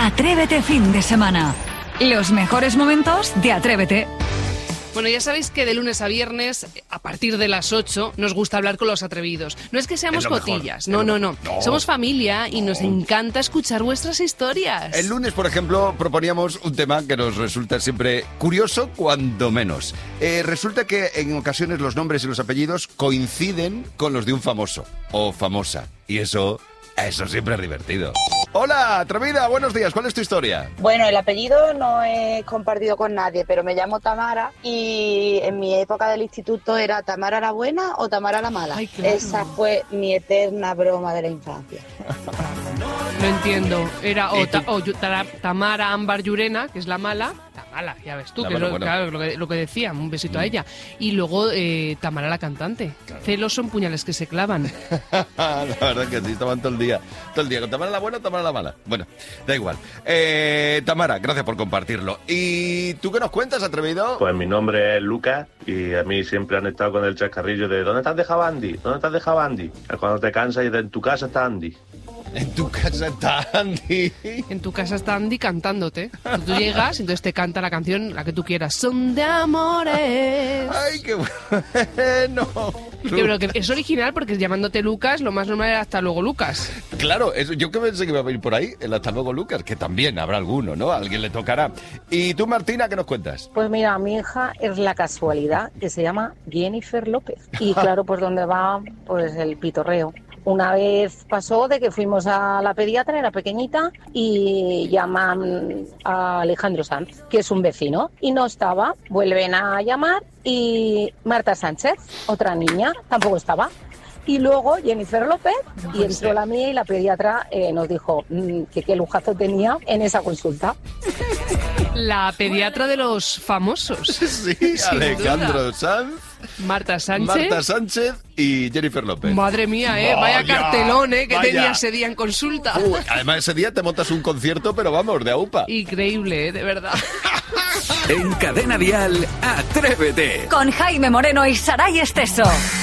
Atrévete fin de semana. Los mejores momentos de Atrévete. Bueno, ya sabéis que de lunes a viernes, a partir de las 8, nos gusta hablar con los atrevidos. No es que seamos cotillas, no. Somos familia y nos encanta escuchar vuestras historias. El lunes, por ejemplo, proponíamos un tema que nos resulta siempre curioso, cuando menos. Resulta que en ocasiones los nombres y los apellidos coinciden con los de un famoso o famosa. Y eso siempre es divertido. Hola, atrevida, buenos días. ¿Cuál es tu historia? Bueno, el apellido no he compartido con nadie, pero me llamo Tamara y en mi época del instituto era Tamara la buena o Tamara la mala. Ay, claro. Esa fue mi eterna broma de la infancia. No entiendo. Era Tamara Ámbar Llurena, que es la mala, ya ves tú, claro, lo que decía, un besito a ella. Y luego Tamara la cantante. Claro. Celos son puñales que se clavan. La verdad que sí, estaban todo el día con Tamara la buena o Tamara la mala. Bueno, da igual. Tamara, gracias por compartirlo. ¿Y tú qué nos cuentas, atrevido? Pues mi nombre es Lucas y a mí siempre han estado con el chascarrillo de ¿dónde te has dejado Andy? ¿Dónde te has dejado Andy? Cuando te cansas y en tu casa está Andy. En tu casa está Andy. En tu casa está Andy cantándote. Tú llegas y entonces te canta la canción, la que tú quieras. Son de amores. ¡Ay, qué bueno! Pero que es original porque llamándote Lucas, lo más normal era hasta luego Lucas. Claro, yo que pensé que iba a venir por ahí, el hasta luego Lucas, que también habrá alguno, ¿no? A alguien le tocará. ¿Y tú, Martina, qué nos cuentas? Pues mira, mi hija es la casualidad que se llama Jennifer López. Y claro, pues donde va, pues el pitorreo. Una vez pasó de que fuimos a la pediatra, era pequeñita, y llaman a Alejandro Sanz, que es un vecino, y no estaba. Vuelven a llamar y Marta Sánchez, otra niña, tampoco estaba. Y luego Jennifer López, y entró la mía y la pediatra nos dijo que qué lujazo tenía en esa consulta. La pediatra de los famosos. Sí, Alejandro Sanz, Marta Sánchez y Jennifer López. Madre mía, vaya cartelón que tenía ese día en consulta. Además, ese día te montas un concierto, pero vamos, de aupa. Increíble, de verdad. En Cadena Dial, Atrévete. Con Jaime Moreno y Saray Esteso.